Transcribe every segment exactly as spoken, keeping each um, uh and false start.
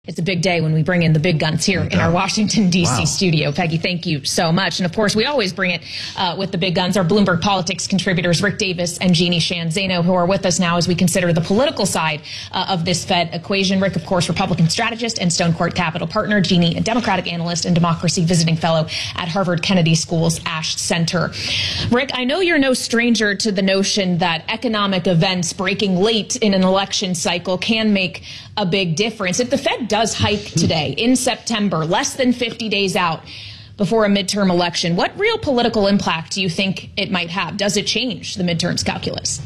It's a big day when we bring in the big guns here in our Washington, D C wow. studio. Peggy, thank you so much. And of course, we always bring it uh, with the big guns, our Bloomberg Politics contributors, Rick Davis and Jeannie Sheehan Zaino, who are with us now as we consider the political side uh, of this Fed equation. Rick, of course, Republican strategist and Stone Court Capital partner. Jeannie, a Democratic analyst and democracy visiting fellow at Harvard Kennedy School's Ash Center. Rick, I know you're no stranger to the notion that economic events breaking late in an election cycle can make a big difference. If the Fed does hike today in September, less than fifty days out before a midterm election, what real political impact do you think it might have? Does it change the midterms calculus?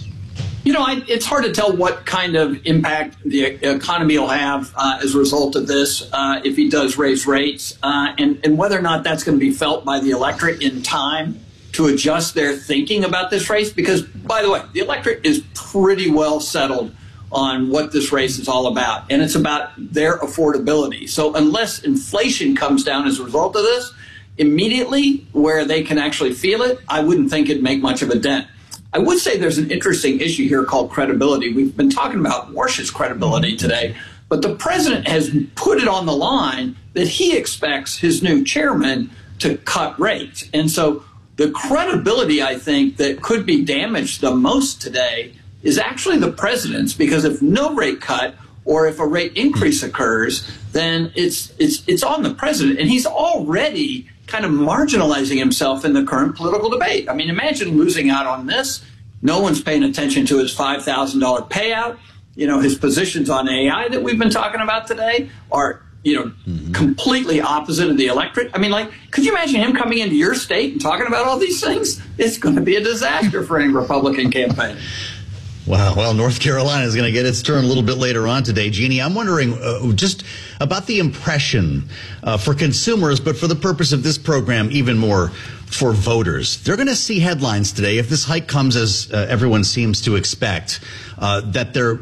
You know, I, it's hard to tell what kind of impact the economy will have uh, as a result of this uh, if he does raise rates, uh, and, and whether or not that's going to be felt by the electorate in time to adjust their thinking about this race. Because, by the way, the electorate is pretty well settled on what this race is all about, and it's about their affordability. So unless inflation comes down as a result of this immediately where they can actually feel it, I wouldn't think it'd make much of a dent. I would say there's an interesting issue here called credibility. We've been talking about Warsh's credibility today, but the president has put it on the line that he expects his new chairman to cut rates. And so the credibility, I think, that could be damaged the most today is actually the president's, because if no rate cut or if a rate increase occurs, then it's it's it's on the president, and he's already kind of marginalizing himself in the current political debate. I mean, imagine losing out on this. No one's paying attention to his five thousand dollars payout. You know, his positions on A I that we've been talking about today are, you know, mm-hmm. completely opposite of the electorate. I mean, like, could you imagine him coming into your state and talking about all these things? It's going to be a disaster for any Republican campaign. Wow. Well, North Carolina is going to get its turn a little bit later on today. Jeannie, I'm wondering uh, just about the impression uh, for consumers, but for the purpose of this program, even more for voters. They're going to see headlines today, if this hike comes as uh, everyone seems to expect, uh, that they're...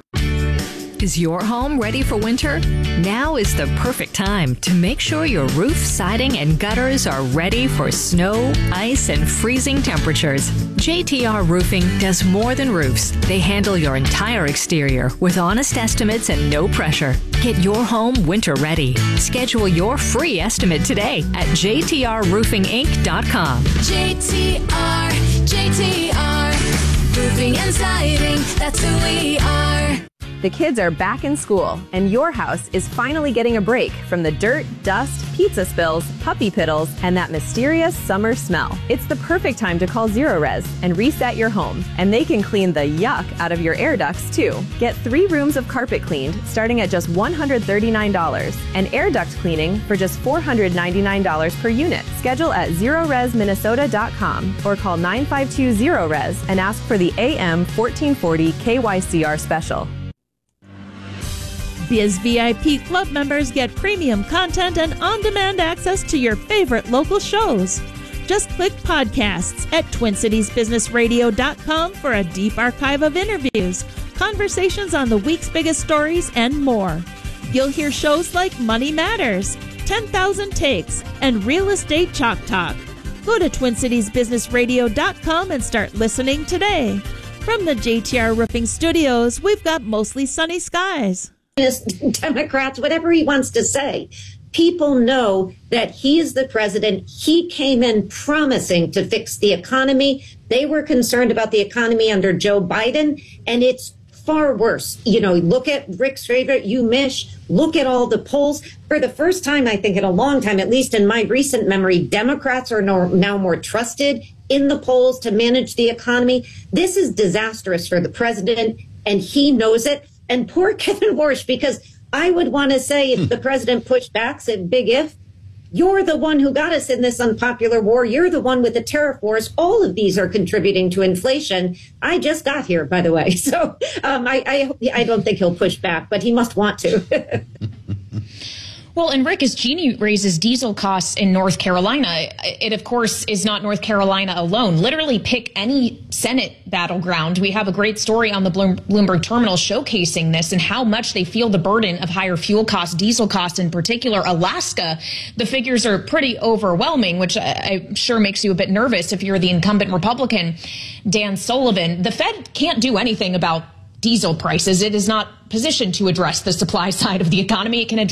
Is your home ready for winter? Now is the perfect time to make sure your roof, siding, and gutters are ready for snow, ice, and freezing temperatures. J T R Roofing does more than roofs. They handle your entire exterior with honest estimates and no pressure. Get your home winter ready. Schedule your free estimate today at j t r roofing inc dot com. J T R, J T R, roofing and siding, that's who we are. The kids are back in school, and your house is finally getting a break from the dirt, dust, pizza spills, puppy piddles, and that mysterious summer smell. It's the perfect time to call Zerorez and reset your home, and they can clean the yuck out of your air ducts, too. Get three rooms of carpet cleaned starting at just one hundred thirty-nine dollars, and air duct cleaning for just four hundred ninety-nine dollars per unit. Schedule at zerorez minnesota dot com or call nine five two Zerorez and ask for the A M fourteen forty K Y C R special. Biz V I P Club members get premium content and on-demand access to your favorite local shows. Just click podcasts at twin cities business radio dot com for a deep archive of interviews, conversations on the week's biggest stories, and more. You'll hear shows like Money Matters, ten thousand Takes, and Real Estate Chalk Talk. Go to twin cities business radio dot com and start listening today. From the J T R Roofing Studios, we've got mostly sunny skies. Democrats, whatever he wants to say. People know that he is the president. He came in promising to fix the economy. They were concerned about the economy under Joe Biden, and it's far worse. You know, look at Rick's favorite, UMich. Look at all the polls. For the first time, I think in a long time, at least in my recent memory, Democrats are no, now more trusted in the polls to manage the economy. This is disastrous for the president, and he knows it. And poor Kevin Warsh, because I would want to say if the president pushed back, said big if, you're the one who got us in this unpopular war. You're the one with the tariff wars. All of these are contributing to inflation. I just got here, by the way. So um, I, I, I don't think he'll push back, but he must want to. Well, and Rick, as Jeannie raises diesel costs in North Carolina, it, of course, is not North Carolina alone. Literally pick any Senate battleground. We have a great story on the Bloomberg terminal showcasing this and how much they feel the burden of higher fuel costs, diesel costs in particular. Alaska, the figures are pretty overwhelming, which I'm sure makes you a bit nervous if you're the incumbent Republican, Dan Sullivan. The Fed can't do anything about diesel prices. It is not positioned to address the supply side of the economy. It can address